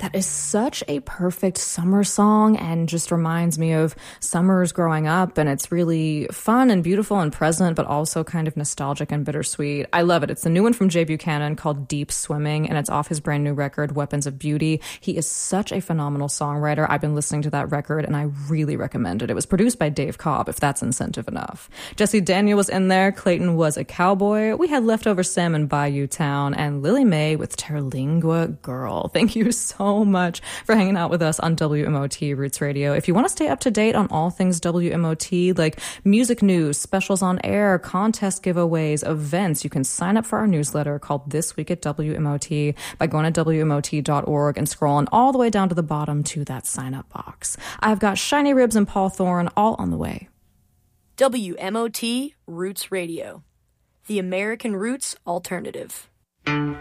that is such a perfect summer song and just reminds me of summers growing up. And it's really fun and beautiful and present, but also kind of nostalgic and bittersweet. I love it. It's the new one from Jay Buchanan called Deep Swimming, and it's off his brand new record, Weapons of Beauty. He is such a phenomenal songwriter. I've been listening to that record and I really recommend it. It was produced by Dave Cobb, if that's incentive enough. Jesse Daniel was in there. Clayton was a cowboy. We had Leftover Sam in Bayou Town, and Lily Mae with Terlingua Girl. Thank you so much for hanging out with us on WMOT Roots Radio. If you want to stay up to date on all things WMOT, like music news, specials on air, contest giveaways, events, you can sign up for our newsletter called This Week at WMOT by going to WMOT.org and scrolling all the way down to the bottom to that sign up box. I've got Shiny Ribs and Paul Thorne all on the way. WMOT Roots Radio, the American Roots Alternative.